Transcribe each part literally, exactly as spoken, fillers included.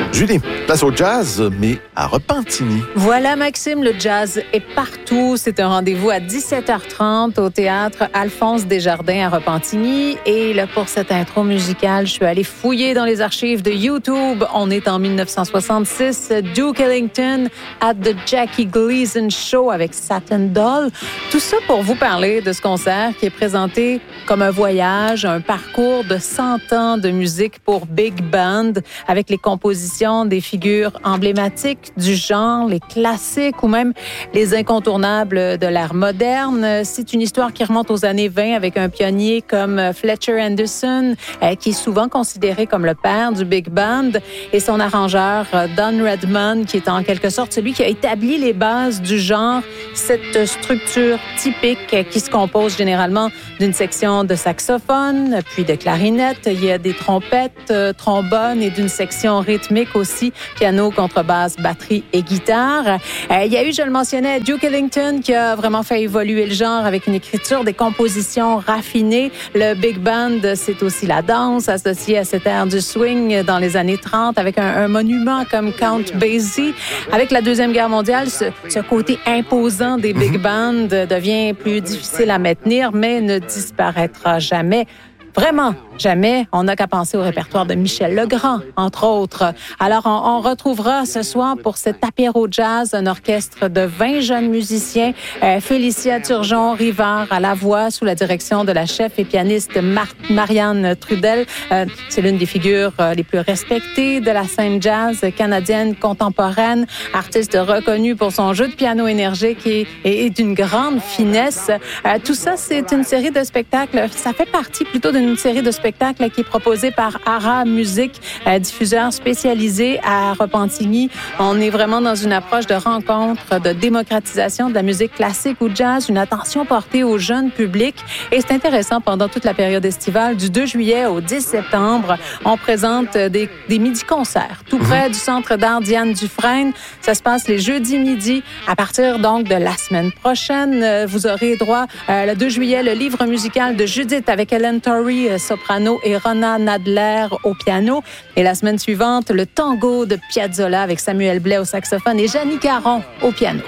Julie, place au jazz, mais à Repentigny. Voilà, Maxime, le jazz est partout. C'est un rendez-vous à dix-sept heures trente au théâtre Alphonse Desjardins à Repentigny. Et là, pour cette intro musicale, je suis allée fouiller dans les archives de YouTube. On est en dix-neuf cent soixante-six, Duke Ellington at the Jackie Gleason Show avec Satin Doll. Tout ça pour vous parler de ce concert qui est présenté comme un voyage, un parcours de cent ans de musique pour Big Band avec les compositions des figures emblématiques du genre, les classiques ou même les incontournables de l'ère moderne. C'est une histoire qui remonte aux années vingt avec un pionnier comme Fletcher Henderson, euh, qui est souvent considéré comme le père du Big Band, et son arrangeur Don Redman, qui est en quelque sorte celui qui a établi les bases du genre, cette structure typique qui se compose généralement d'une section de saxophone, puis de clarinette, il y a des trompettes, euh, trombones et d'une section rythmique aussi, piano, contrebasse, batterie et guitare. Euh, il y a eu, je le mentionnais, Duke Ellington qui a vraiment fait évoluer le genre avec une écriture, des compositions raffinées. Le Big Band, c'est aussi la danse associée à cette ère du swing dans les années trente avec un, un monument comme Count Basie. Avec la Deuxième Guerre mondiale, ce, ce côté imposant des Big Bands devient plus difficile à maintenir, mais ne disparaîtra jamais. Vraiment, jamais. On n'a qu'à penser au répertoire de Michel Legrand, entre autres. Alors, on, on retrouvera ce soir pour cet apéro jazz un orchestre de vingt jeunes musiciens. Euh, Félicia Turgeon-Rivard à la voix sous la direction de la chef et pianiste Mar- Marianne Trudel. Euh, c'est l'une des figures euh, les plus respectées de la scène jazz canadienne contemporaine. Artiste reconnue pour son jeu de piano énergique et, et, et d'une grande finesse. Euh, tout ça, c'est une série de spectacles. Ça fait partie plutôt de une série de spectacles qui est proposée par Ara Musique, euh, diffuseur spécialisé à Repentigny. On est vraiment dans une approche de rencontre, de démocratisation de la musique classique ou jazz, une attention portée au jeune public. Et c'est intéressant, pendant toute la période estivale, du deux juillet au dix septembre, on présente des, des midi-concerts tout près du Centre d'art Diane Dufresne. Ça se passe les jeudis midi. À partir donc de la semaine prochaine, vous aurez droit, euh, le deux juillet, le livre musical de Judith avec Helen Torrey, soprano, et Rona Nadler au piano. Et la semaine suivante, le tango de Piazzolla avec Samuel Blais au saxophone et Jeannie Caron au piano.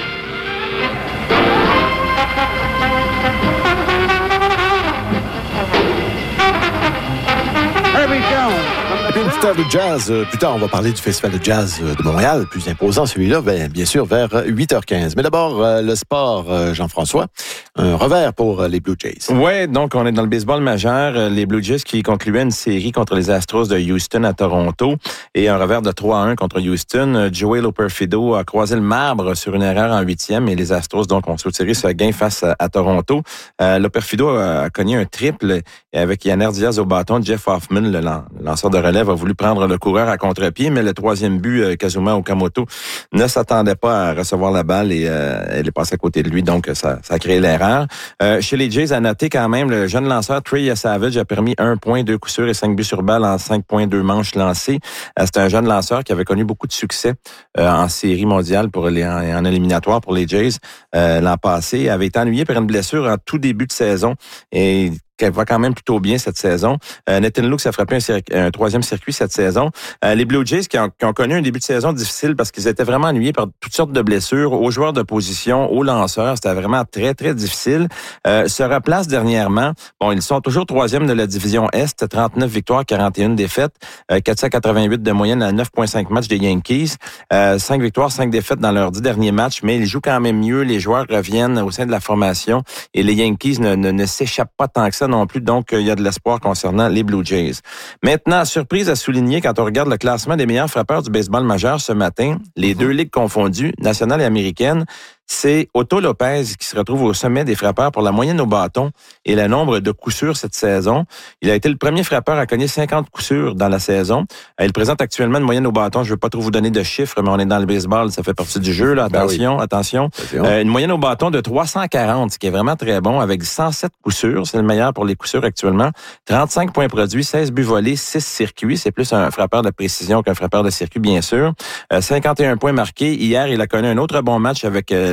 Et puis une petite heure de jazz. Euh, plus tard, on va parler du Festival de jazz de Montréal, plus imposant celui-là, bien, bien sûr, vers huit heures quinze. Mais d'abord, euh, le sport, euh, Jean-François. Un revers pour euh, les Blue Jays. Oui, donc on est dans le baseball majeur. Les Blue Jays qui concluaient une série contre les Astros de Houston à Toronto et un revers de trois à un contre Houston. Joey Loperfido a croisé le marbre sur une erreur en huitième et les Astros donc ont soutiré ce gain face à, à Toronto. Euh, Loperfido a, a cogné un triple et avec Yanner Diaz au bâton, Jeff Hoffman, le, lan- le lanceur de relève, a voulu prendre le coureur à contre-pied, mais le troisième but, euh, Kazuma Okamoto, ne s'attendait pas à recevoir la balle et euh, elle est passée à côté de lui, donc ça, ça a créé l'erreur. Euh, chez les Jays, à noter quand même, le jeune lanceur Trey Savage a permis un point, deux coups sûrs et cinq buts sur balle en cinq points, deux manches lancées. Euh, c'est un jeune lanceur qui avait connu beaucoup de succès euh, en série mondiale pour les, en, en éliminatoire pour les Jays euh, l'an passé. Il avait été ennuyé par une blessure en tout début de saison et qui va quand même plutôt bien cette saison. Euh, Nathan Lukes a frappé un, cir- un troisième circuit cette saison. Euh, les Blue Jays qui ont, qui ont connu un début de saison difficile parce qu'ils étaient vraiment ennuyés par toutes sortes de blessures aux joueurs de position, aux lanceurs. C'était vraiment très, très difficile. Euh, se replacent dernièrement. Bon, ils sont toujours troisième de la division Est, trente-neuf victoires, quarante et une défaites, euh, quatre cent quatre-vingt-huit de moyenne à neuf virgule cinq matchs des Yankees. Euh, cinq victoires, cinq défaites dans leurs dix derniers matchs, mais ils jouent quand même mieux. Les joueurs reviennent au sein de la formation et les Yankees ne, ne, ne s'échappent pas tant que ça non plus, donc il y a de l'espoir concernant les Blue Jays. Maintenant, surprise à souligner quand on regarde le classement des meilleurs frappeurs du baseball majeur ce matin, les deux ligues confondues, nationale et américaine, c'est Otto Lopez qui se retrouve au sommet des frappeurs pour la moyenne au bâton et le nombre de coups sûrs cette saison. Il a été le premier frappeur à cogner cinquante coups sûrs dans la saison. Il présente actuellement une moyenne au bâton. Je ne veux pas trop vous donner de chiffres, mais on est dans le baseball, ça fait partie du jeu. Là. Attention, ben oui. attention. Euh, une moyenne au bâton de trois cent quarante, ce qui est vraiment très bon, avec cent sept coups sûrs. C'est le meilleur pour les coups sûrs actuellement. trente-cinq points produits, seize buts volés, six circuits. C'est plus un frappeur de précision qu'un frappeur de circuit, bien sûr. Euh, cinquante et un points marqués. Hier, il a connu un autre bon match avec euh,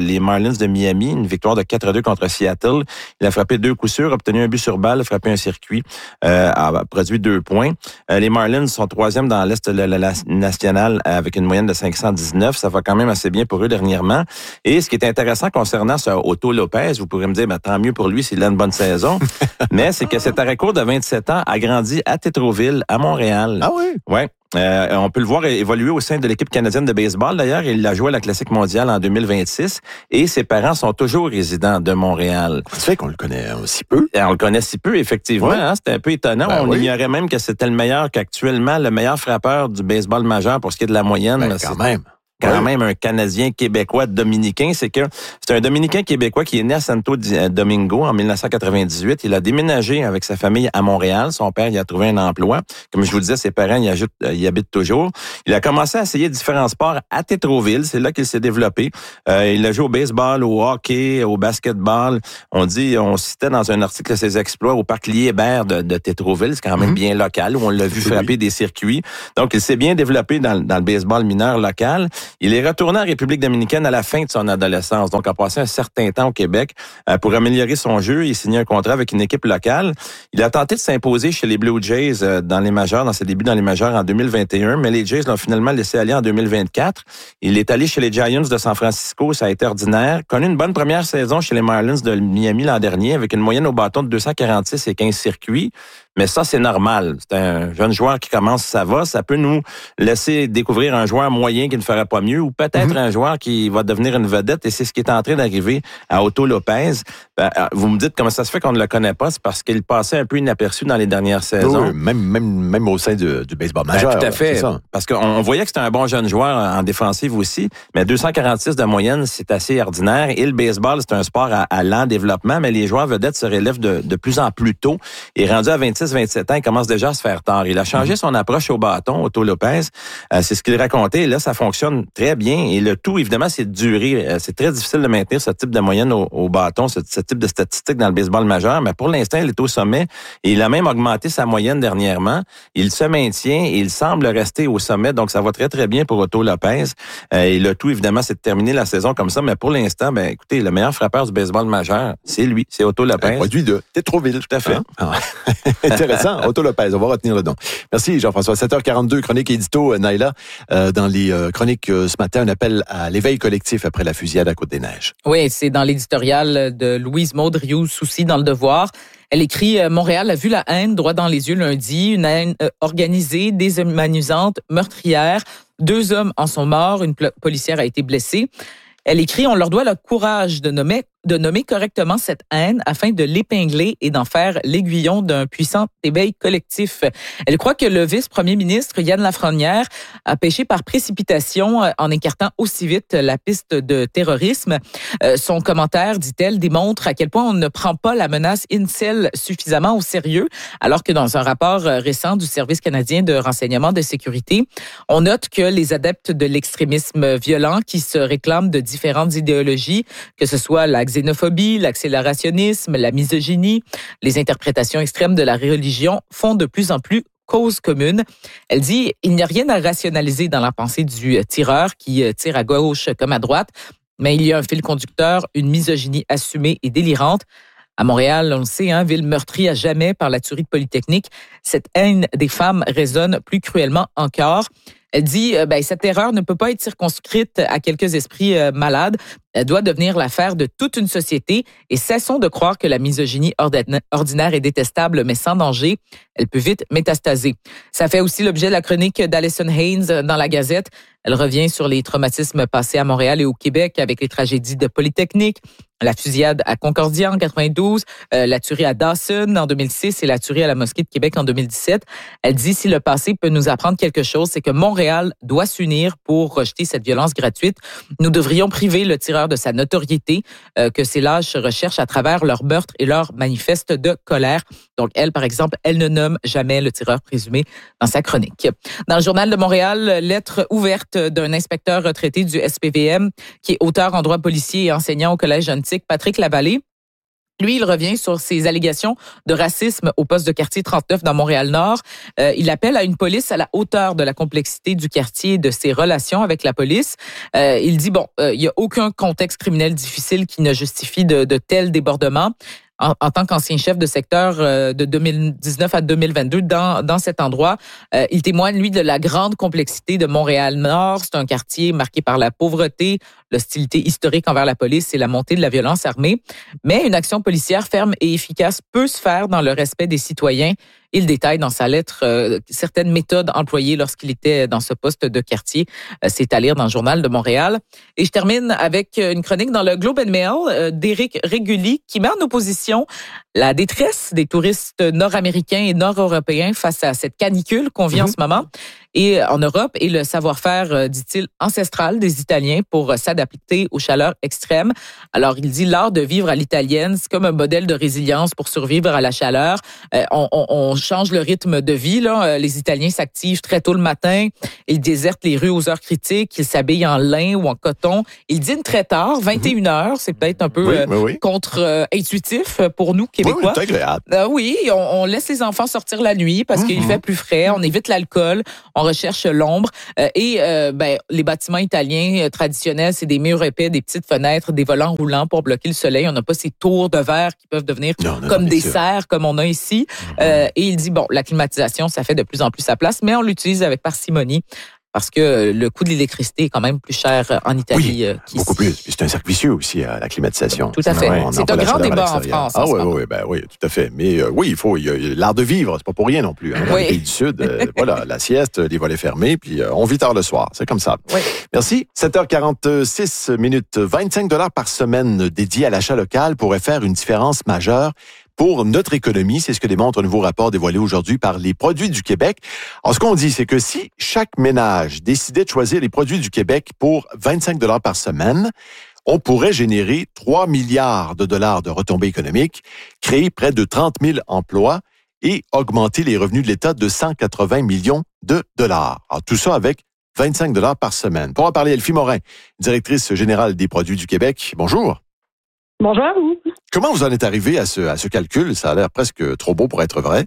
les Marlins de Miami, une victoire de quatre à deux contre Seattle. Il a frappé deux coups sûrs, obtenu un but sur balle, frappé un circuit, euh, a produit deux points. Euh, les Marlins sont troisième dans l'Est de la, la, la nationale avec une moyenne de cinq cent dix-neuf. Ça va quand même assez bien pour eux dernièrement. Et ce qui est intéressant concernant ce Otto Lopez, vous pourrez me dire, ben, tant mieux pour lui s'il a une bonne saison, mais c'est que cet arrêt-court de vingt-sept ans a grandi à Tétroville, à Montréal. Ah oui? Ouais. Euh, on peut le voir évoluer au sein de l'équipe canadienne de baseball. D'ailleurs, il a joué à la Classique mondiale en deux mille vingt-six et ses parents sont toujours résidents de Montréal. C'est vrai qu'on le connaît aussi peu. Et on le connaît si peu, effectivement. Ouais. Hein, c'était un peu étonnant. Ben on oui. ignorait même que c'était le meilleur, qu'actuellement, le meilleur frappeur du baseball majeur pour ce qui est de la moyenne. Ben, quand même. Quand oui. même un Canadien québécois dominicain, c'est que c'est un Dominicain québécois qui est né à Santo Domingo en dix-neuf cent quatre-vingt-dix-huit. Il a déménagé avec sa famille à Montréal. Son père, il a trouvé un emploi. Comme je vous le disais, ses parents, ils habitent, ils habitent toujours. Il a commencé à essayer différents sports à Tétroville. C'est là qu'il s'est développé. Euh, il a joué au baseball, au hockey, au basketball. On dit, on citait dans un article ses exploits au parc Liébert de, de Tétroville. C'est quand même mm-hmm. bien local où on l'a vu c'est frapper lui. des circuits. Donc, il s'est bien développé dans, dans le baseball mineur local. Il est retourné en République dominicaine à la fin de son adolescence, donc a passé un certain temps au Québec euh, pour améliorer son jeu. Il a signé un contrat avec une équipe locale. Il a tenté de s'imposer chez les Blue Jays euh, dans les majeurs, dans ses débuts dans les majeurs en deux mille vingt et un, mais les Jays l'ont finalement laissé aller en deux mille vingt-quatre. Il est allé chez les Giants de San Francisco, ça a été ordinaire. Connu une bonne première saison chez les Marlins de Miami l'an dernier avec une moyenne au bâton de deux cent quarante-six et quinze circuits. Mais ça, c'est normal. C'est un jeune joueur qui commence, ça va. Ça peut nous laisser découvrir un joueur moyen qui ne ferait pas mieux ou peut-être mm-hmm. un joueur qui va devenir une vedette. Et c'est ce qui est en train d'arriver à Otto Lopez. Ben, vous me dites comment ça se fait qu'on ne le connaît pas. C'est parce qu'il passait un peu inaperçu dans les dernières saisons. Oui, même, même, même au sein du, du baseball majeur. Ben, tout à fait. C'est ça. Parce qu'on voyait que c'était un bon jeune joueur en défensive aussi. Mais deux cent quarante-six de moyenne, c'est assez ordinaire. Et le baseball, c'est un sport à, à lent développement. Mais les joueurs vedettes se relèvent de, de plus en plus tôt. Et rendu à vingt-six vingt-sept ans, il commence déjà à se faire tard. Il a changé son approche au bâton, Otto Lopez. Euh, c'est ce qu'il racontait. Et là, ça fonctionne très bien. Et le tout, évidemment, c'est de durer. Euh, c'est très difficile de maintenir ce type de moyenne au, au bâton, ce, ce type de statistique dans le baseball majeur. Mais pour l'instant, il est au sommet. Et il a même augmenté sa moyenne dernièrement. Il se maintient et il semble rester au sommet. Donc, ça va très, très bien pour Otto Lopez. Euh, et le tout, évidemment, c'est de terminer la saison comme ça. Mais pour l'instant, ben, écoutez, le meilleur frappeur du baseball majeur, c'est lui. C'est Otto Lopez. Un produit de Tétroville. Tout à fait. Hein? Intéressant. Otto Lopez, on va retenir le nom. Merci Jean-François. sept heures quarante-deux, chronique édito, Naïla. Euh, dans les euh, chroniques euh, ce matin, un appel à l'éveil collectif après la fusillade à Côte-des-Neiges. Oui, c'est dans l'éditorial de Louise Maud Rioux-Soucy dans Le Devoir. Elle écrit « Montréal a vu la haine droit dans les yeux lundi, une haine euh, organisée, déshumanisante, meurtrière. Deux hommes en sont morts, une pl- policière a été blessée. » Elle écrit « On leur doit le courage de nommer de nommer correctement cette haine afin de l'épingler et d'en faire l'aiguillon d'un puissant éveil collectif. » Elle croit que le vice-premier ministre Yann Lafrenière a péché par précipitation en écartant aussi vite la piste de terrorisme. Son commentaire, dit-elle, démontre à quel point on ne prend pas la menace incel suffisamment au sérieux, alors que dans un rapport récent du Service canadien de renseignement de sécurité, on note que les adeptes de l'extrémisme violent qui se réclament de différentes idéologies, que ce soit la xénophobie, l'accélérationnisme, la misogynie, les interprétations extrêmes de la religion font de plus en plus cause commune. Elle dit « Il n'y a rien à rationaliser dans la pensée du tireur qui tire à gauche comme à droite, mais il y a un fil conducteur, une misogynie assumée et délirante. » À Montréal, on le sait, hein, ville meurtrie à jamais par la tuerie de Polytechnique, cette haine des femmes résonne plus cruellement encore. Elle dit euh, ben, cette erreur ne peut pas être circonscrite à quelques esprits euh, malades. Elle doit devenir l'affaire de toute une société et cessons de croire que la misogynie ordinaire est détestable mais sans danger. Elle peut vite métastaser. Ça fait aussi l'objet de la chronique d'Alison Haynes dans la Gazette. Elle revient sur les traumatismes passés à Montréal et au Québec avec les tragédies de Polytechnique, la fusillade à Concordia en quatre-vingt-douze, euh, la tuerie à Dawson en deux mille six et la tuerie à la Mosquée de Québec en deux mille dix-sept. Elle dit si le passé peut nous apprendre quelque chose, c'est que Montréal doit s'unir pour rejeter cette violence gratuite. Nous devrions priver le tireur de sa notoriété euh, que ces lâches recherchent à travers leur meurtre et leur manifeste de colère. Donc elle, par exemple, elle ne nomme jamais le tireur présumé dans sa chronique. Dans le Journal de Montréal, lettre ouverte d'un inspecteur retraité du S P V M qui est auteur en droit policier et enseignant au Collège Antique, Patrick Lavallée. Lui, il revient sur ses allégations de racisme au poste de quartier trente-neuf dans Montréal-Nord. Euh, il appelle à une police à la hauteur de la complexité du quartier et de ses relations avec la police. Euh, il dit, bon, euh, il n'y a aucun contexte criminel difficile qui ne justifie de, de tels débordements. En, en tant qu'ancien chef de secteur euh, de deux mille dix-neuf à deux mille vingt-deux dans, dans cet endroit, euh, il témoigne, lui, de la grande complexité de Montréal-Nord. C'est un quartier marqué par la pauvreté, l'hostilité historique envers la police et la montée de la violence armée. Mais une action policière ferme et efficace peut se faire dans le respect des citoyens. Il détaille dans sa lettre euh, certaines méthodes employées lorsqu'il était dans ce poste de quartier. Euh, c'est à lire dans le Journal de Montréal. Et je termine avec une chronique dans le Globe and Mail euh, d'Éric Réguli qui met en opposition la détresse des touristes nord-américains et nord-européens face à cette canicule qu'on vit mmh. en ce moment et en Europe et le savoir-faire, dit-il, ancestral des Italiens pour s'adapter aux chaleurs extrêmes. Alors, il dit l'art de vivre à l'italienne, c'est comme un modèle de résilience pour survivre à la chaleur. Euh, on, on, on change le rythme de vie. Là. Les Italiens s'activent très tôt le matin. Ils désertent les rues aux heures critiques. Ils s'habillent en lin ou en coton. Ils dînent très tard, vingt et une heures. C'est peut-être un peu oui, euh, oui, oui. contre-intuitif pour nous, Québécois. Oui, c'est agréable. Euh, oui, on, on laisse les enfants sortir la nuit parce mm-hmm. qu'il fait plus frais. On évite l'alcool. On recherche l'ombre. Euh, et euh, ben, les bâtiments italiens euh, traditionnels, c'est des murs épais, des petites fenêtres, des volants roulants pour bloquer le soleil. On n'a pas ces tours de verre qui peuvent devenir non, non, comme non, des sûr. serres comme on a ici. Mm-hmm. Euh, et il dit, bon, la climatisation, ça fait de plus en plus sa place, mais on l'utilise avec parcimonie. Parce que le coût de l'électricité est quand même plus cher en Italie oui, qu'ici. Beaucoup plus. C'est un cercle vicieux aussi, la climatisation. Tout à fait. Ouais, c'est un grand débat en France. Ah oui, oui, ben oui, tout à fait. Mais euh, oui, il faut, il y a, l'art de vivre, c'est pas pour rien non plus. Hein. Dans oui. les pays du Sud, euh, voilà, la sieste, les volets fermés, puis euh, on vit tard le soir. C'est comme ça. Oui. Merci. sept heures quarante-six minutes, vingt-cinq dollars par semaine dédiés à l'achat local pourrait faire une différence majeure pour notre économie. C'est ce que démontre un nouveau rapport dévoilé aujourd'hui par les Produits du Québec. Alors, ce qu'on dit, c'est que si chaque ménage décidait de choisir les Produits du Québec pour vingt-cinq dollars par semaine, on pourrait générer trois milliards de dollars de retombées économiques, créer près de trente mille emplois et augmenter les revenus de l'État de cent quatre-vingts millions de dollars. Alors, tout ça avec vingt-cinq dollars par semaine. Pour en parler, Elfie Morin, directrice générale des Produits du Québec. Bonjour. Bonjour à vous. Comment vous en êtes arrivé à ce, à ce calcul? Ça a l'air presque trop beau pour être vrai.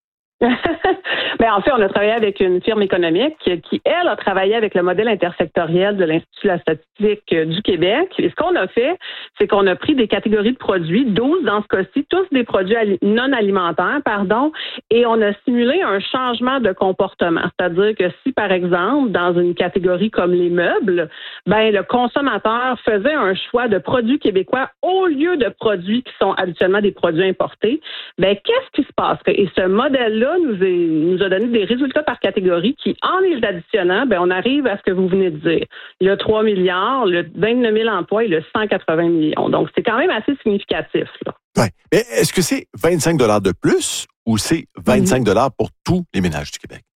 Bien, en fait, on a travaillé avec une firme économique qui, elle, a travaillé avec le modèle intersectoriel de l'Institut de la statistique du Québec. Et ce qu'on a fait, c'est qu'on a pris des catégories de produits, douze dans ce cas-ci, tous des produits non alimentaires, pardon, et on a simulé un changement de comportement. C'est-à-dire que si, par exemple, dans une catégorie comme les meubles, ben le consommateur faisait un choix de produits québécois au lieu de produits qui sont habituellement des produits importés, ben qu'est-ce qui se passerait? Et ce modèle-là nous, est, nous a donné des résultats par catégorie qui, en les additionnant, ben on arrive à ce que vous venez de dire. Le trois milliards, le vingt-neuf mille emplois et le cent quatre-vingts millions. Donc, c'est quand même assez significatif, là. Ouais. Mais est-ce que c'est vingt-cinq dollars de plus ou c'est vingt-cinq dollars pour tous les ménages du Québec?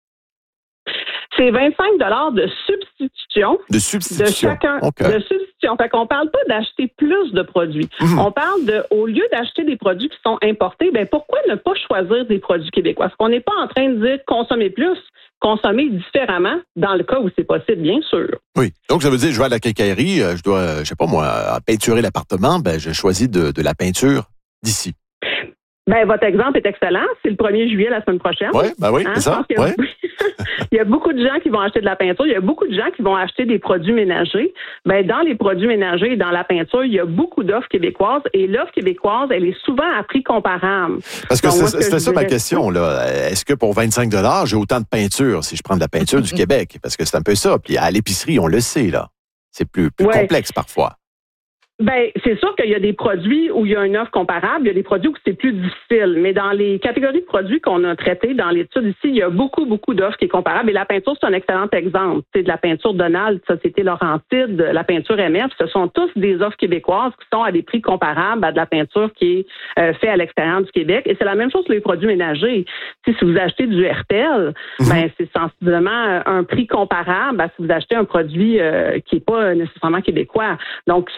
C'est vingt-cinq dollars de substitution. De substitution. De chacun. Okay. De substitution. Fait qu'on parle pas d'acheter plus de produits. Mmh. On parle de, au lieu d'acheter des produits qui sont importés, ben pourquoi ne pas choisir des produits québécois? Parce qu'on n'est pas en train de dire consommer plus, consommer différemment, dans le cas où c'est possible, bien sûr. Oui. Donc, ça veut dire, je vais à la quincaillerie, je dois, je sais pas moi, peinturer l'appartement, ben je choisis de, de la peinture d'ici. Ben, votre exemple est excellent. C'est le premier juillet la semaine prochaine. Oui, ben oui, hein? C'est ça. Ouais. Il y a beaucoup de gens qui vont acheter de la peinture. Il y a beaucoup de gens qui vont acheter des produits ménagers. Ben, dans les produits ménagers et dans la peinture, il y a beaucoup d'offres québécoises. Et l'offre québécoise, elle est souvent à prix comparable. Parce que Donc, c'est, moi, c'était ça ma question, là. Est-ce que pour vingt-cinq dollars, j'ai autant de peinture si je prends de la peinture du Québec? Parce que c'est un peu ça. Puis à l'épicerie, on le sait, là. C'est plus, plus ouais. complexe parfois. Ben, c'est sûr qu'il y a des produits où il y a une offre comparable, il y a des produits où c'est plus difficile. Mais dans les catégories de produits qu'on a traitées dans l'étude ici, il y a beaucoup, beaucoup d'offres qui est comparable. Et la peinture, c'est un excellent exemple. C'est de la peinture Donald, Société Laurentide, de la peinture M F. Ce sont tous des offres québécoises qui sont à des prix comparables à de la peinture qui est euh, faite à l'extérieur du Québec. Et c'est la même chose pour les produits ménagers. Si, si vous achetez du Hertel, mm-hmm. ben, c'est sensiblement un prix comparable à si vous achetez un produit euh, qui n'est pas nécessairement québécois. Donc, je pense qu'il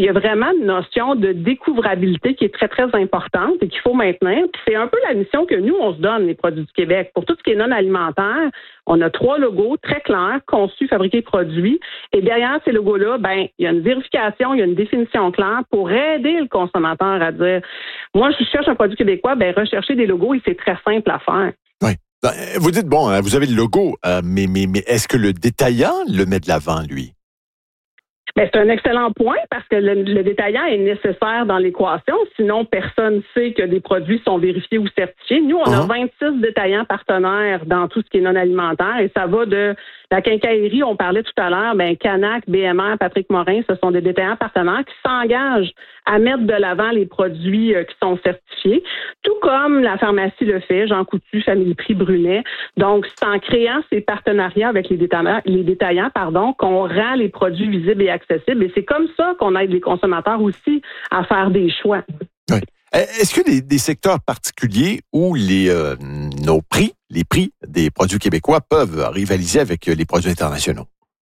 y a vraiment une notion de découvrabilité qui est très, très importante et qu'il faut maintenir. Puis c'est un peu la mission que nous, on se donne, les produits du Québec. Pour tout ce qui est non alimentaire, on a trois logos très clairs, conçus, fabriqués, produits. Et derrière ces logos-là, ben, il y a une vérification, il y a une définition claire pour aider le consommateur à dire, moi, je cherche un produit québécois, ben, rechercher des logos et c'est très simple à faire. Oui. Vous dites, bon, vous avez le logo, euh, mais, mais, mais est-ce que le détaillant le met de l'avant, lui? Bien, c'est un excellent point parce que le, le détaillant est nécessaire dans l'équation. Sinon, personne ne sait que des produits sont vérifiés ou certifiés. Nous, on uh-huh. a vingt-six détaillants partenaires dans tout ce qui est non alimentaire et ça va de la quincaillerie, on parlait tout à l'heure, ben Canac, B M R, Patrick Morin, ce sont des détaillants partenaires qui s'engagent à mettre de l'avant les produits euh, qui sont certifiés, tout comme la pharmacie le fait, Jean Coutu, Famille Prix, Brunet. Donc, c'est en créant ces partenariats avec les détaillants, les détaillants, pardon, qu'on rend les produits visibles et accessibles. Et c'est comme ça qu'on aide les consommateurs aussi à faire des choix. Oui. Est-ce que des, des secteurs particuliers où les euh, nos prix, les prix des produits québécois peuvent rivaliser avec les produits internationaux?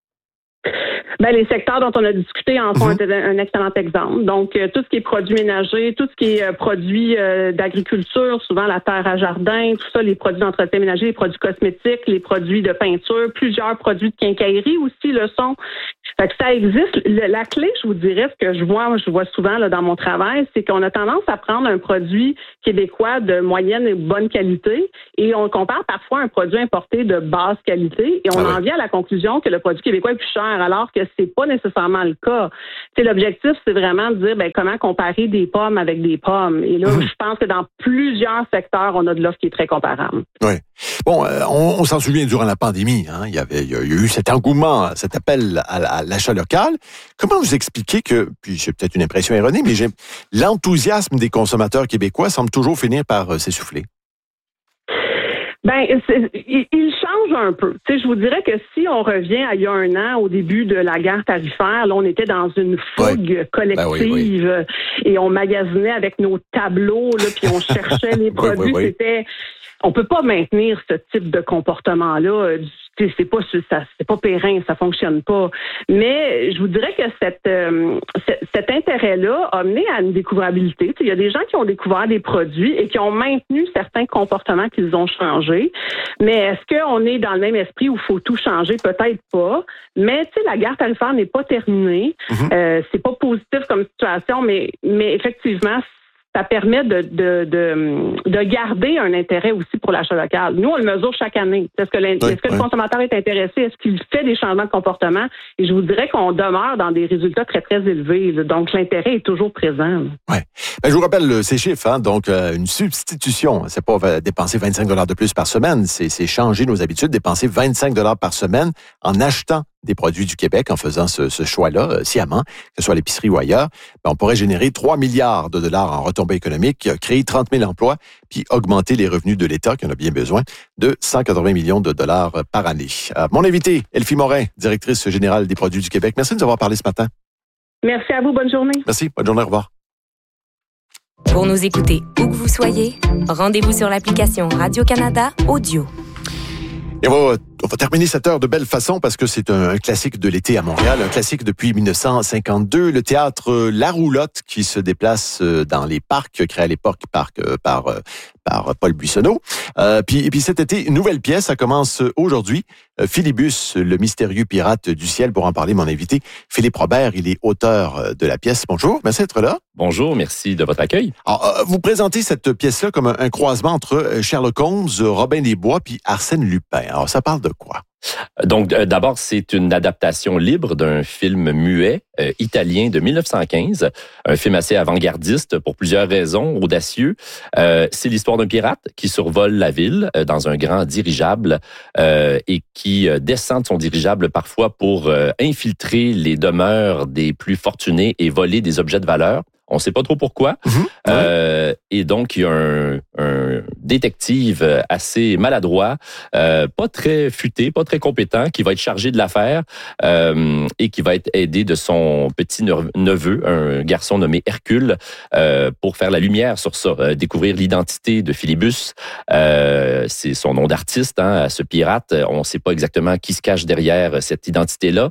Ben, les secteurs dont on a discuté en font Mm-hmm. un, un excellent exemple. Donc, euh, tout ce qui est produits ménagers, tout ce qui est euh, produits euh, d'agriculture, souvent la terre à jardin, tout ça, les produits d'entretien ménager, les produits cosmétiques, les produits de peinture, plusieurs produits de quincaillerie aussi le sont. Fait que ça existe. Le, la clé, je vous dirais, ce que je vois, je vois souvent là, dans mon travail, c'est qu'on a tendance à prendre un produit québécois de moyenne et bonne qualité et on compare parfois un produit importé de basse qualité et on ah ouais. en vient à la conclusion que le produit québécois est plus cher alors que c'est pas nécessairement le cas. T'sais, l'objectif, c'est vraiment de dire ben, comment comparer des pommes avec des pommes. Et là, mmh. je pense que dans plusieurs secteurs, on a de l'offre qui est très comparable. Oui. Bon, euh, on, on s'en souvient durant la pandémie, hein, il y avait, il y a eu cet engouement, cet appel à, à l'achat local. Comment vous expliquez que, puis c'est peut-être une impression erronée, mais j'ai, l'enthousiasme des consommateurs québécois semble toujours finir par euh, s'essouffler? Ben, c'est, il, il change un peu. Tu sais, je vous dirais que si on revient à il y a un an, au début de la guerre tarifaire, là, on était dans une fougue ouais. collective ben oui, oui. et on magasinait avec nos tableaux, là, puis on cherchait les produits. oui, oui, oui. C'était, on peut pas maintenir ce type de comportement-là. C'est pas ça, c'est pas périn, ça fonctionne pas. Mais je vous dirais que cette, euh, cet intérêt-là a mené à une découvrabilité. Il y a des gens qui ont découvert des produits et qui ont maintenu certains comportements qu'ils ont changés. Mais est-ce qu'on est dans le même esprit où il faut tout changer? Peut-être pas. Mais tu sais, la guerre tarifaire n'est pas terminée. Mm-hmm. Euh, c'est pas positif comme situation, mais, mais effectivement, ça permet de, de, de, de garder un intérêt aussi pour l'achat local. Nous, on le mesure chaque année. Est-ce que, oui, est-ce que oui. le consommateur est intéressé? Est-ce qu'il fait des changements de comportement? Et je vous dirais qu'on demeure dans des résultats très, très élevés. Là. Donc, l'intérêt est toujours présent. Oui. Ben, je vous rappelle ces chiffres. Hein? Donc, euh, une substitution, c'est pas dépenser vingt-cinq dollars de plus par semaine. C'est, c'est changer nos habitudes, dépenser vingt-cinq dollars par semaine en achetant des produits du Québec en faisant ce, ce choix-là euh, sciemment, que ce soit à l'épicerie ou ailleurs, ben, on pourrait générer trois milliards de dollars en retombées économiques, créer trente mille emplois, puis augmenter les revenus de l'État, qui en a bien besoin, de cent quatre-vingts millions de dollars par année. Euh, mon invité, Elfie Morin, directrice générale des produits du Québec. Merci de nous avoir parlé ce matin. Merci à vous. Bonne journée. Merci. Bonne journée. Au revoir. Pour nous écouter où que vous soyez, rendez-vous sur l'application Radio-Canada Audio. Et on va, on va terminer cette heure de belle façon parce que c'est un, un classique de l'été à Montréal, un classique depuis dix-neuf cent cinquante-deux, le théâtre La Roulotte qui se déplace dans les parcs, créé à l'époque par, par, par Paul Buissonneau. Euh, puis, et puis cet été, une nouvelle pièce, ça commence aujourd'hui, Philibus, le mystérieux pirate du ciel. Pour en parler, mon invité, Philippe Robert, il est auteur de la pièce. Bonjour, merci d'être là. Bonjour, merci de votre accueil. Alors, vous présentez cette pièce-là comme un, un croisement entre Sherlock Holmes, Robin des Bois puis Arsène Lupin. Alors, ça parle de quoi? Donc, euh, d'abord, c'est une adaptation libre d'un film muet euh, italien de dix-neuf cent quinze, un film assez avant-gardiste pour plusieurs raisons, audacieux. Euh, c'est l'histoire d'un pirate qui survole la ville euh, dans un grand dirigeable euh, et qui euh, descend de son dirigeable parfois pour euh, infiltrer les demeures des plus fortunés et voler des objets de valeur. On ne sait pas trop pourquoi. Mmh. Euh, et donc, il y a un, un détective assez maladroit, euh, pas très futé, pas très compétent, qui va être chargé de l'affaire euh, et qui va être aidé de son petit neveu, un garçon nommé Hercule, euh, pour faire la lumière sur ça, euh, découvrir l'identité de Philibus. Euh, c'est son nom d'artiste, hein, ce pirate. On ne sait pas exactement qui se cache derrière cette identité-là.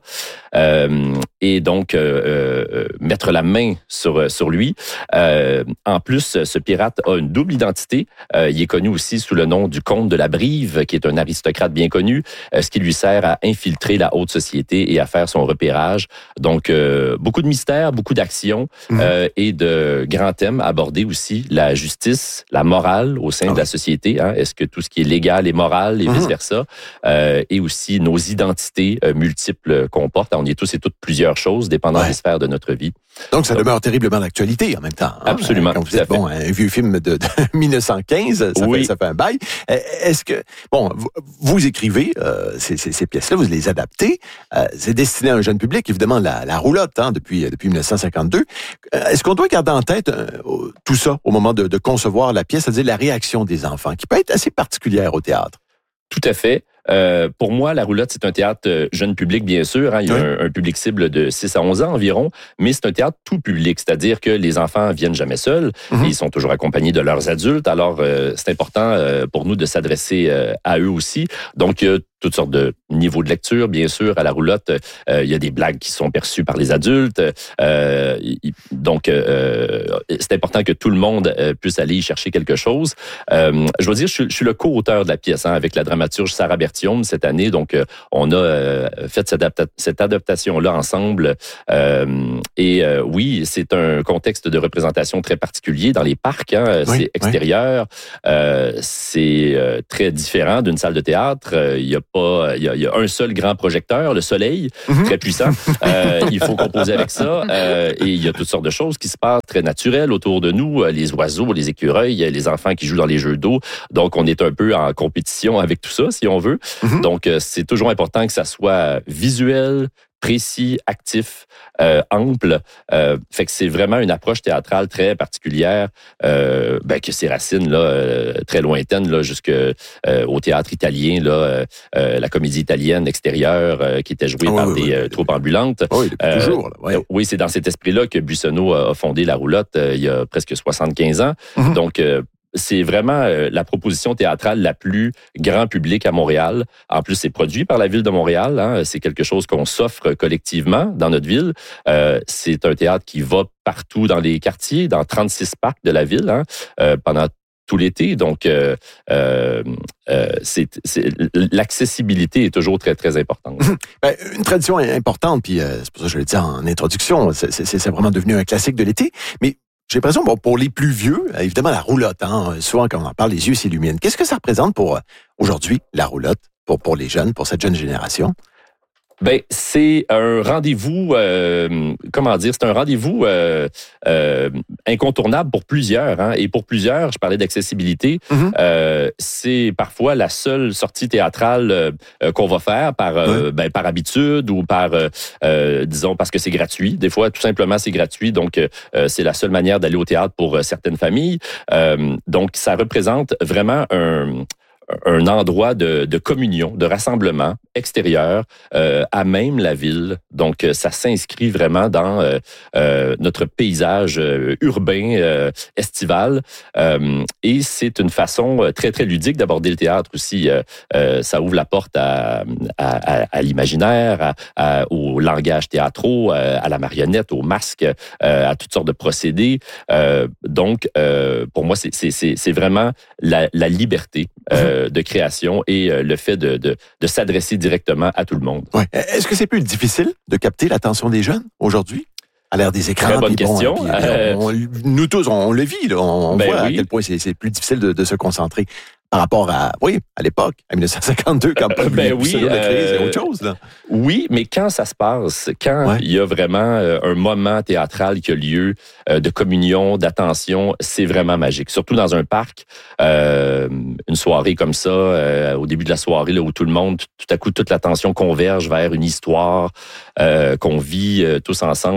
Euh, et donc, euh, euh, mettre la main sur, sur lui. Euh, en plus, ce pirate a une double identité. Euh, il est connu aussi sous le nom du comte de la Brive, qui est un aristocrate bien connu, euh, ce qui lui sert à infiltrer la haute société et à faire son repérage. Donc, euh, beaucoup de mystères, beaucoup d'action mmh. euh, et de grands thèmes abordés aussi. La justice, la morale au sein oh. de la société. Hein? Est-ce que tout ce qui est légal est moral et mmh. vice-versa? Euh, et aussi nos identités euh, multiples qu'on porte. On y est tous et toutes plusieurs choses, dépendant ouais. des sphères de notre vie. Donc, ça Donc, demeure terriblement d'actualité en même temps. Hein? Absolument. Quand vous êtes, bon, un vieux film de, de mille neuf cent quinze, ça, oui. fait, ça fait un bail. Est-ce que, bon, vous, vous écrivez euh, ces, ces, ces pièces-là, vous les adaptez. Euh, c'est destiné à un jeune public, évidemment, la, la roulotte, hein, depuis, depuis mille neuf cent cinquante-deux. Euh, est-ce qu'on doit garder en tête euh, tout ça au moment de, de concevoir la pièce, c'est-à-dire la réaction des enfants, qui peut être assez particulière au théâtre? Tout à fait. Euh, pour moi, La Roulotte, c'est un théâtre jeune public, bien sûr. Hein. Il y a oui. un, un public cible de six à onze ans environ, mais c'est un théâtre tout public, c'est-à-dire que les enfants viennent jamais seuls, mm-hmm. et ils sont toujours accompagnés de leurs adultes. Alors, euh, c'est important euh, pour nous de s'adresser euh, à eux aussi. Donc, il y a toutes sortes de niveaux de lecture, bien sûr. À La Roulotte, euh, il y a des blagues qui sont perçues par les adultes. Euh, donc, euh, c'est important que tout le monde euh, puisse aller y chercher quelque chose. Euh, je veux dire, je suis, je suis le co-auteur de la pièce, hein, avec la dramaturge Sarah Berthiaume cette année. Donc, euh, on a euh, fait cette, adapta- cette adaptation-là ensemble. Euh, et euh, oui, c'est un contexte de représentation très particulier dans les parcs. Hein, oui, c'est extérieur. Oui. Euh, c'est euh, très différent d'une salle de théâtre. Euh, il y a pas, il y a, il y a un seul grand projecteur, le soleil, mm-hmm. très puissant. Euh, il faut composer avec ça. Euh, et il y a toutes sortes de choses qui se passent très naturelles autour de nous. Les oiseaux, les écureuils, les enfants qui jouent dans les jeux d'eau. Donc, on est un peu en compétition avec tout ça, si on veut. Mm-hmm. Donc, c'est toujours important que ça soit visuel, précis, actif, euh, ample. Euh, fait que c'est vraiment une approche théâtrale très particulière, euh, ben, que ses racines là, euh, très lointaines là, jusque euh, au théâtre italien, là, euh, la comédie italienne extérieure euh, qui était jouée oh, par oui, des oui, euh, troupes ambulantes. Oui, depuis euh, toujours. Là, ouais. Oui, c'est dans cet esprit-là que Buissonneau a fondé La Roulotte euh, il y a presque soixante-quinze ans. Mm-hmm. Donc, euh, c'est vraiment euh, la proposition théâtrale la plus grand public à Montréal. En plus, c'est produit par la Ville de Montréal. Hein. C'est quelque chose qu'on s'offre collectivement dans notre ville. Euh, c'est un théâtre qui va partout dans les quartiers, dans trente-six parcs de la ville, hein, euh, pendant tout l'été. Donc, euh, euh, euh, c'est, c'est, l'accessibilité est toujours très, très importante. Ben, une tradition importante, puis euh, c'est pour ça que je l'ai dit en introduction, c'est, c'est, c'est vraiment devenu un classique de l'été. Mais j'ai l'impression, bon, pour les plus vieux, évidemment, la roulotte, hein, souvent quand on en parle, les yeux s'illuminent. Qu'est-ce que ça représente pour, aujourd'hui, la roulotte, pour, pour les jeunes, pour cette jeune génération? Ben, c'est un rendez-vous, euh, comment dire, c'est un rendez-vous euh, euh, incontournable pour plusieurs. Hein, et pour plusieurs, je parlais d'accessibilité, mm-hmm. euh, c'est parfois la seule sortie théâtrale euh, qu'on va faire par, euh, oui. ben, par habitude ou par, euh, disons, parce que c'est gratuit. Des fois, tout simplement, c'est gratuit. Donc, euh, c'est la seule manière d'aller au théâtre pour euh, certaines familles. Euh, donc, ça représente vraiment un... un endroit de, de communion, de rassemblement extérieur euh, à même la ville. Donc, ça s'inscrit vraiment dans euh, euh, notre paysage euh, urbain euh, estival. Euh, et c'est une façon très, très ludique d'aborder le théâtre aussi. Euh, euh, ça ouvre la porte à, à, à, à l'imaginaire, à, à, au langage théâtraux, à, à la marionnette, au masque, euh, à toutes sortes de procédés. Euh, donc, euh, pour moi, c'est, c'est, c'est, c'est vraiment la, la liberté euh, de création et euh, le fait de, de, de s'adresser directement à tout le monde. Ouais. Est-ce que c'est plus difficile de capter l'attention des jeunes aujourd'hui? À l'ère des écrans. Très bonne question. Bon, puis, euh... on, nous tous, on, on le vit. Là, on ben voit oui. à quel point c'est, c'est plus difficile de, de se concentrer par rapport à, oui, à l'époque, en dix-neuf cent cinquante-deux, quand euh, ben oui, euh, c'est autre chose. Là. Oui, mais quand ça se passe, quand ouais. il y a vraiment euh, un moment théâtral qui a lieu, euh, de communion, d'attention, c'est vraiment magique. Surtout dans un parc, euh, une soirée comme ça, euh, au début de la soirée, là, où tout le monde, tout, tout à coup, toute l'attention converge vers une histoire euh, qu'on vit euh, tous ensemble. C'est vraiment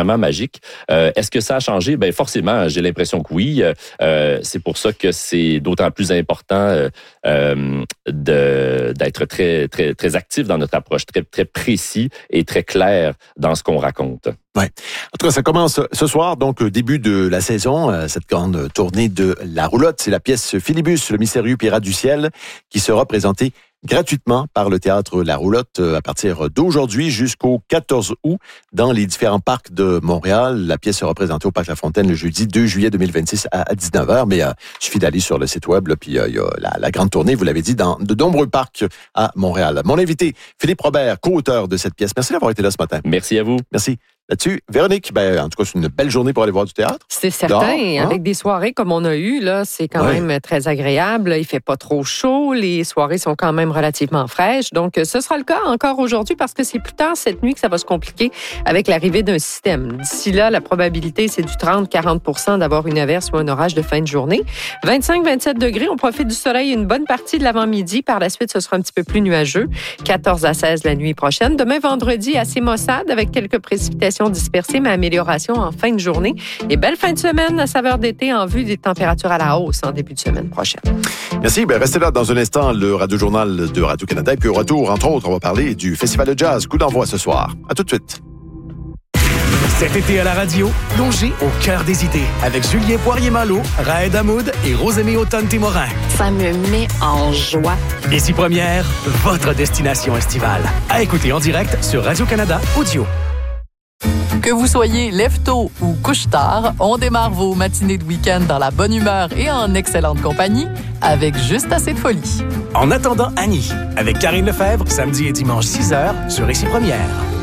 vraiment magique. Euh, est-ce que ça a changé? Ben forcément, j'ai l'impression que oui. Euh, c'est pour ça que c'est d'autant plus important euh, euh, de, d'être très, très, très actif dans notre approche, très, très précis et très clair dans ce qu'on raconte. Ouais. En tout cas, ça commence ce soir, donc début de la saison, euh, cette grande tournée de La Roulotte. C'est la pièce Philibus, le mystérieux pirate du ciel, qui sera présentée gratuitement par le théâtre La Roulotte à partir d'aujourd'hui jusqu'au quatorze août dans les différents parcs de Montréal. La pièce sera présentée au Parc La Fontaine le jeudi deux juillet deux mille vingt-six à dix-neuf heures, mais euh, il suffit d'aller sur le site web, là, puis euh, il y a la, la grande tournée, vous l'avez dit, dans de nombreux parcs à Montréal. Mon invité, Philippe Robert, co-auteur de cette pièce. Merci d'avoir été là ce matin. Merci à vous. Merci. Là-dessus, Véronique, ben, en tout cas, c'est une belle journée pour aller voir du théâtre. C'est certain. Dehors, hein? Avec des soirées comme on a eu, là, c'est quand ouais. même très agréable. Il fait pas trop chaud. Les soirées sont quand même relativement fraîches. Donc, ce sera le cas encore aujourd'hui parce que c'est plus tard cette nuit que ça va se compliquer avec l'arrivée d'un système. D'ici là, la probabilité, c'est du trente à quarante pour cent d'avoir une averse ou un orage de fin de journée. vingt-cinq à vingt-sept degrés. On profite du soleil une bonne partie de l'avant-midi. Par la suite, ce sera un petit peu plus nuageux. quatorze à seize la nuit prochaine. Demain, vendredi, assez maussade avec quelques précipitations dispersées, mais amélioration en fin de journée. Et belle fin de semaine à saveur d'été en vue des températures à la hausse en début de semaine prochaine. Merci. Ben, restez là dans un instant, le Radio-Journal de Radio-Canada. Et puis au retour, entre autres, on va parler du Festival de jazz. Coup d'envoi ce soir. À tout de suite. Cet été à la radio, plongez au cœur des idées avec Julien Poirier-Malo, Raed Hamoud et Rosemée Automne-Témorin. Ça me met en joie. Ici Première, votre destination estivale. À écouter en direct sur Radio-Canada Audio. Que vous soyez lève-tôt ou couche-tard, on démarre vos matinées de week-end dans la bonne humeur et en excellente compagnie avec Juste assez de folie. En attendant Annie, avec Karine Lefebvre, samedi et dimanche six heures sur Ici Première.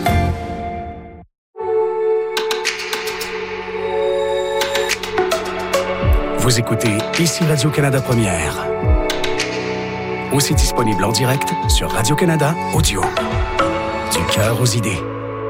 Vous écoutez Ici Radio-Canada Première. Aussi disponible en direct sur Radio-Canada Audio. Du cœur aux idées.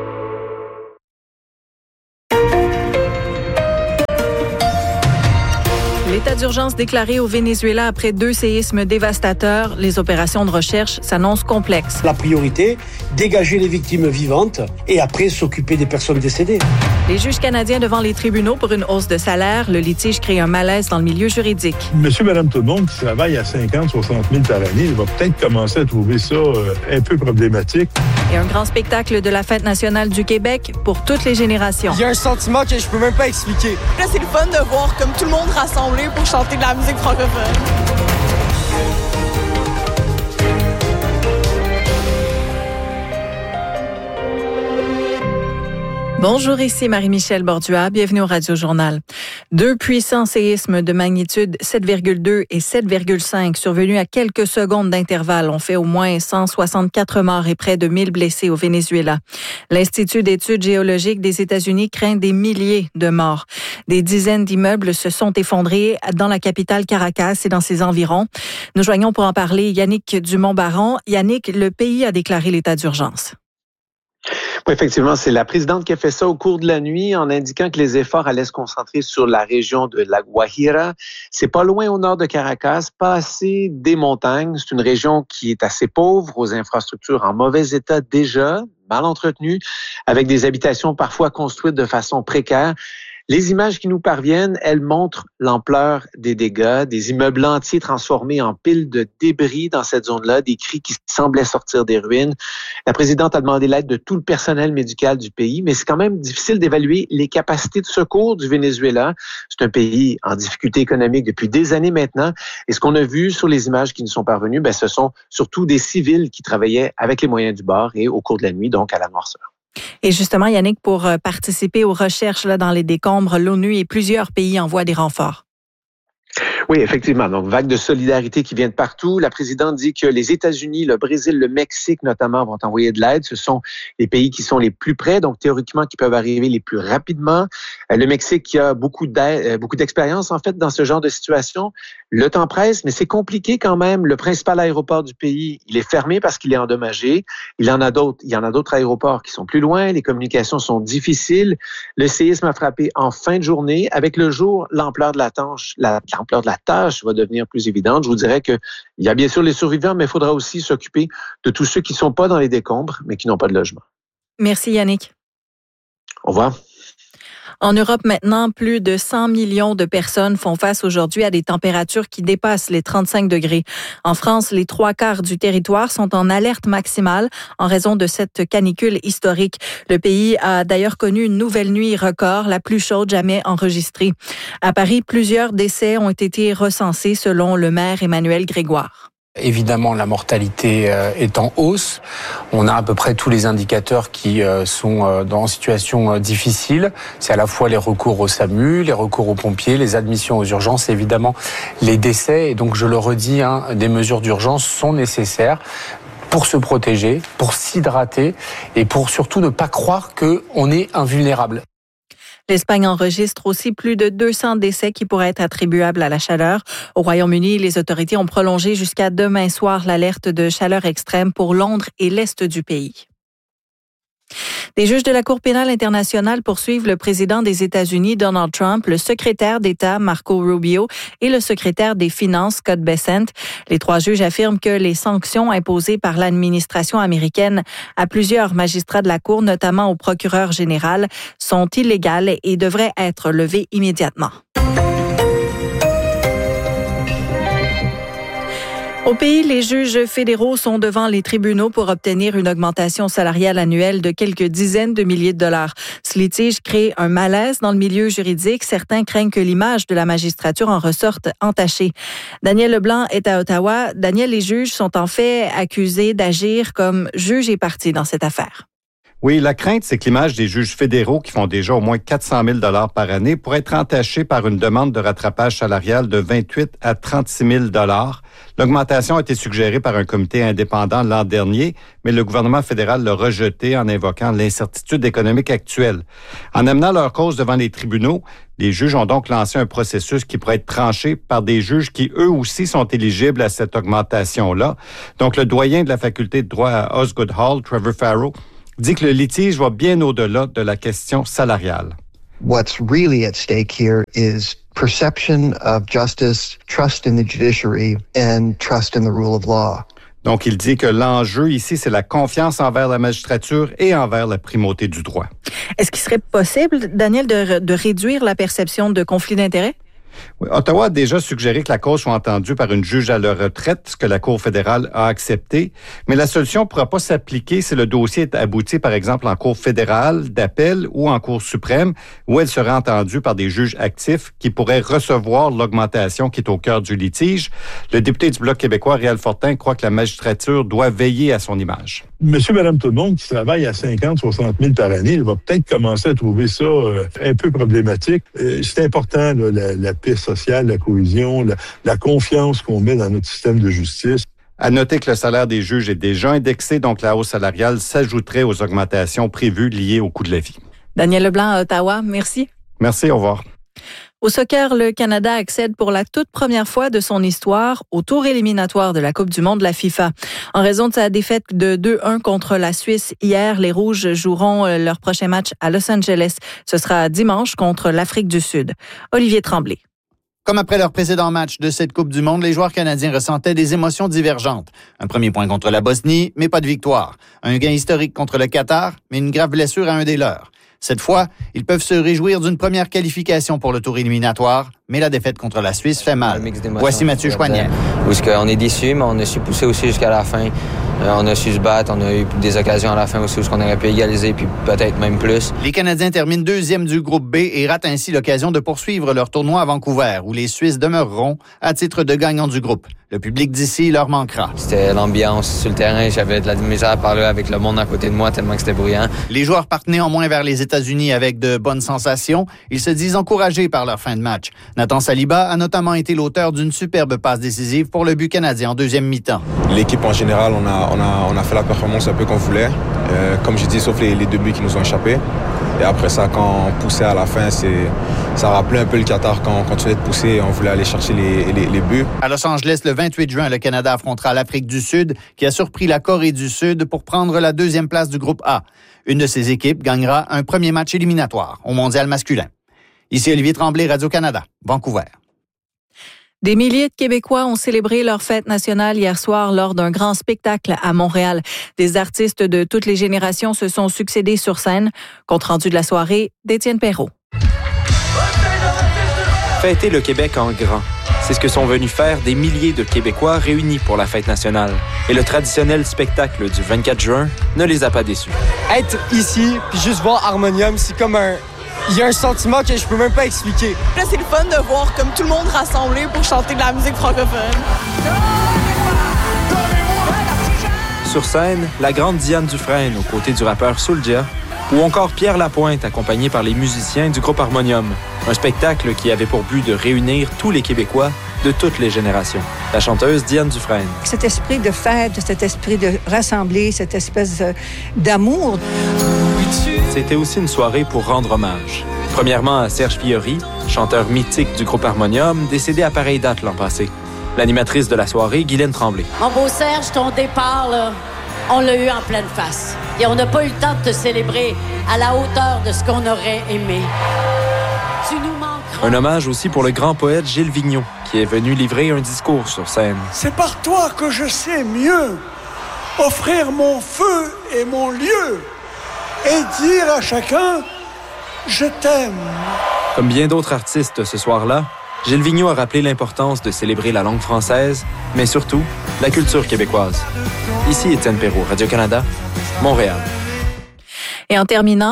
L'état d'urgence déclaré au Venezuela après deux séismes dévastateurs. Les opérations de recherche s'annoncent complexes. La priorité, dégager les victimes vivantes et après s'occuper des personnes décédées. Les juges canadiens devant les tribunaux pour une hausse de salaire. Le litige crée un malaise dans le milieu juridique. Monsieur, madame, tout le monde qui travaille à cinquante, soixante mille par année va peut-être commencer à trouver ça euh, un peu problématique. Et un grand spectacle de la Fête nationale du Québec pour toutes les générations. Il y a un sentiment que je peux même pas expliquer. Là, c'est le fun de voir comme tout le monde rassemblé pour chanter de la musique francophone. Bonjour, ici Marie-Michel Bordua. Bienvenue au Radio-Journal. Deux puissants séismes de magnitude sept virgule deux et sept virgule cinq survenus à quelques secondes d'intervalle ont fait au moins cent soixante-quatre morts et près de mille blessés au Venezuela. L'Institut d'études géologiques des États-Unis craint des milliers de morts. Des dizaines d'immeubles se sont effondrés dans la capitale Caracas et dans ses environs. Nous joignons pour en parler Yannick Dumont-Baron. Yannick, le pays a déclaré l'état d'urgence. Oui, effectivement, c'est la présidente qui a fait ça au cours de la nuit en indiquant que les efforts allaient se concentrer sur la région de La Guajira. C'est pas loin au nord de Caracas, pas assez des montagnes. C'est une région qui est assez pauvre, aux infrastructures en mauvais état déjà, mal entretenues, avec des habitations parfois construites de façon précaire. Les images qui nous parviennent, elles montrent l'ampleur des dégâts, des immeubles entiers transformés en piles de débris dans cette zone-là, des cris qui semblaient sortir des ruines. La présidente a demandé l'aide de tout le personnel médical du pays, mais c'est quand même difficile d'évaluer les capacités de secours du Venezuela. C'est un pays en difficulté économique depuis des années maintenant. Et ce qu'on a vu sur les images qui nous sont parvenues, ben, ce sont surtout des civils qui travaillaient avec les moyens du bord et au cours de la nuit, donc à la noirceur. Et justement, Yannick, pour participer aux recherches là, dans les décombres, l'ONU et plusieurs pays envoient des renforts. Oui, effectivement. Donc, vague de solidarité qui vient de partout. La présidente dit que les États-Unis, le Brésil, le Mexique notamment vont envoyer de l'aide. Ce sont les pays qui sont les plus près, donc théoriquement qui peuvent arriver les plus rapidement. Le Mexique qui a beaucoup d'aide, beaucoup d'expérience en fait dans ce genre de situation. Le temps presse, mais c'est compliqué quand même. Le principal aéroport du pays, il est fermé parce qu'il est endommagé. Il y en a d'autres. Il y en a d'autres aéroports qui sont plus loin. Les communications sont difficiles. Le séisme a frappé en fin de journée. Avec le jour, l'ampleur de la tâche, la, l'ampleur de la tâche va devenir plus évidente. Je vous dirais qu'il y a bien sûr les survivants, mais il faudra aussi s'occuper de tous ceux qui ne sont pas dans les décombres, mais qui n'ont pas de logement. Merci Yannick. Au revoir. En Europe maintenant, plus de cent millions de personnes font face aujourd'hui à des températures qui dépassent les trente-cinq degrés. En France, les trois quarts du territoire sont en alerte maximale en raison de cette canicule historique. Le pays a d'ailleurs connu une nouvelle nuit record, la plus chaude jamais enregistrée. À Paris, plusieurs décès ont été recensés selon le maire Emmanuel Grégoire. Évidemment, la mortalité est en hausse. On a à peu près tous les indicateurs qui sont dans une situation difficile. C'est à la fois les recours au SAMU, les recours aux pompiers, les admissions aux urgences et évidemment les décès. Et donc, je le redis, hein, des mesures d'urgence sont nécessaires pour se protéger, pour s'hydrater et pour surtout ne pas croire qu'on est invulnérable. L'Espagne enregistre aussi plus de deux cents décès qui pourraient être attribuables à la chaleur. Au Royaume-Uni, les autorités ont prolongé jusqu'à demain soir l'alerte de chaleur extrême pour Londres et l'est du pays. Des juges de la Cour pénale internationale poursuivent le président des États-Unis, Donald Trump, le secrétaire d'État, Marco Rubio, et le secrétaire des Finances, Scott Bessent. Les trois juges affirment que les sanctions imposées par l'administration américaine à plusieurs magistrats de la Cour, notamment au procureur général, sont illégales et devraient être levées immédiatement. Au pays, les juges fédéraux sont devant les tribunaux pour obtenir une augmentation salariale annuelle de quelques dizaines de milliers de dollars. Ce litige crée un malaise dans le milieu juridique. Certains craignent que l'image de la magistrature en ressorte entachée. Daniel Leblanc est à Ottawa. Daniel, les juges sont en fait accusés d'agir comme juge et partie dans cette affaire. Oui, la crainte, c'est que l'image des juges fédéraux qui font déjà au moins quatre cent mille dollars par année pourrait être entachée par une demande de rattrapage salarial de vingt-huit à trente-six mille dollars. L'augmentation a été suggérée par un comité indépendant l'an dernier, mais le gouvernement fédéral l'a rejeté en invoquant l'incertitude économique actuelle. En amenant leur cause devant les tribunaux, les juges ont donc lancé un processus qui pourrait être tranché par des juges qui, eux aussi, sont éligibles à cette augmentation-là. Donc, le doyen de la faculté de droit à Osgoode Hall, Trevor Farrow, dit que le litige va bien au-delà de la question salariale. What's really at stake here is perception of justice, trust in the judiciary, and trust in the rule of law. Donc, il dit que l'enjeu ici, c'est la confiance envers la magistrature et envers la primauté du droit. Est-ce qu'il serait possible, Daniel, de, de réduire la perception de conflit d'intérêts? Oui, Ottawa a déjà suggéré que la cause soit entendue par une juge à la retraite, ce que la Cour fédérale a accepté. Mais la solution ne pourra pas s'appliquer si le dossier est abouti, par exemple, en Cour fédérale d'appel ou en Cour suprême, où elle sera entendue par des juges actifs qui pourraient recevoir l'augmentation qui est au cœur du litige. Le député du Bloc québécois, Réal Fortin, croit que la magistrature doit veiller à son image. Monsieur, madame, tout le monde qui travaille à cinquante, soixante mille par année, il va peut-être commencer à trouver ça euh, un peu problématique. Euh, c'est important, là, la, la paix sociale, la cohésion, la, la confiance qu'on met dans notre système de justice. À noter que le salaire des juges est déjà indexé, donc la hausse salariale s'ajouterait aux augmentations prévues liées au coût de la vie. Daniel Leblanc à Ottawa, merci. Merci, au revoir. Au soccer, le Canada accède pour la toute première fois de son histoire au tour éliminatoire de la Coupe du monde de la FIFA. En raison de sa défaite de deux un contre la Suisse hier, les Rouges joueront leur prochain match à Los Angeles. Ce sera dimanche contre l'Afrique du Sud. Olivier Tremblay. Comme après leur précédent match de cette Coupe du monde, les joueurs canadiens ressentaient des émotions divergentes. Un premier point contre la Bosnie, mais pas de victoire. Un gain historique contre le Qatar, mais une grave blessure à un des leurs. Cette fois, ils peuvent se réjouir d'une première qualification pour le tour éliminatoire, mais la défaite contre la Suisse fait mal. Voici Mathieu Choignard. Parce qu'on est déçus, mais on a su pousser aussi jusqu'à la fin. On a su se battre, on a eu des occasions à la fin aussi où on aurait pu égaliser, puis peut-être même plus. Les Canadiens terminent deuxième du groupe B et ratent ainsi l'occasion de poursuivre leur tournoi à Vancouver, où les Suisses demeureront à titre de gagnants du groupe. Le public d'ici leur manquera. C'était l'ambiance sur le terrain. J'avais de la misère à parler avec le monde à côté de moi tellement que c'était bruyant. Les joueurs partent néanmoins vers les États-Unis avec de bonnes sensations. Ils se disent encouragés par leur fin de match. Nathan Saliba a notamment été l'auteur d'une superbe passe décisive pour le but canadien en deuxième mi-temps. L'équipe en général, on a, on a, on a fait la performance un peu qu'on voulait. Euh, comme j'ai dit, sauf les, les deux buts qui nous ont échappé. Et après ça, quand on poussait à la fin, c'est, ça rappelait un peu le Qatar quand on continuait de pousser et on voulait aller chercher les, les, les buts. À Los Angeles, le vingt-huit juin, le Canada affrontera l'Afrique du Sud, qui a surpris la Corée du Sud pour prendre la deuxième place du groupe A. Une de ces équipes gagnera un premier match éliminatoire au mondial masculin. Ici Olivier Tremblay, Radio-Canada, Vancouver. Des milliers de Québécois ont célébré leur fête nationale hier soir lors d'un grand spectacle à Montréal. Des artistes de toutes les générations se sont succédés sur scène. Compte rendu de la soirée d'Étienne Perrault. Fêter le Québec en grand. C'est ce que sont venus faire des milliers de Québécois réunis pour la fête nationale. Et le traditionnel spectacle du vingt-quatre juin ne les a pas déçus. Être ici, puis juste voir Harmonium, c'est comme un... Il y a un sentiment que je peux même pas expliquer. Là, c'est le fun de voir comme tout le monde rassemblé pour chanter de la musique francophone. Sur scène, la grande Diane Dufresne aux côtés du rappeur Soulja, ou encore Pierre Lapointe accompagné par les musiciens du groupe Harmonium. Un spectacle qui avait pour but de réunir tous les Québécois de toutes les générations. La chanteuse Diane Dufresne. Cet esprit de fête, cet esprit de rassembler, cette espèce d'amour. C'était aussi une soirée pour rendre hommage. Premièrement à Serge Fiori, chanteur mythique du groupe Harmonium, décédé à pareille date l'an passé. L'animatrice de la soirée, Guylaine Tremblay. Mon beau Serge, ton départ, là, on l'a eu en pleine face. Et on n'a pas eu le temps de te célébrer à la hauteur de ce qu'on aurait aimé. Tu nous manqueras. Un hommage aussi pour le grand poète Gilles Vigneault, qui est venu livrer un discours sur scène. C'est par toi que je sais mieux offrir mon feu et mon lieu et dire à chacun « Je t'aime ». Comme bien d'autres artistes ce soir-là, Gilles Vigneault a rappelé l'importance de célébrer la langue française, mais surtout la culture québécoise. Ici Étienne Perrault, Radio-Canada, Montréal. Et en terminant,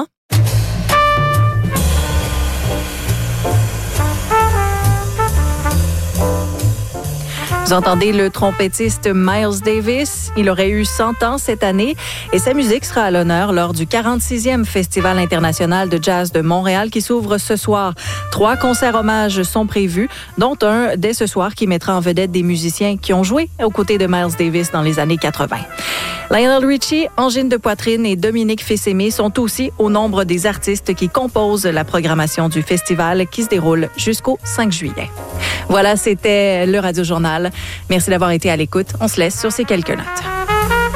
vous entendez le trompettiste Miles Davis. Il aurait eu cent ans cette année et sa musique sera à l'honneur lors du quarante-sixième Festival international de jazz de Montréal qui s'ouvre ce soir. Trois concerts hommages sont prévus, dont un dès ce soir qui mettra en vedette des musiciens qui ont joué aux côtés de Miles Davis dans les années quatre-vingt. Lionel Richie, angine de poitrine et Dominique Fils-Aimé sont aussi au nombre des artistes qui composent la programmation du festival qui se déroule jusqu'au cinq juillet. Voilà, c'était le Radio Journal. Merci d'avoir été à l'écoute. On se laisse sur ces quelques notes.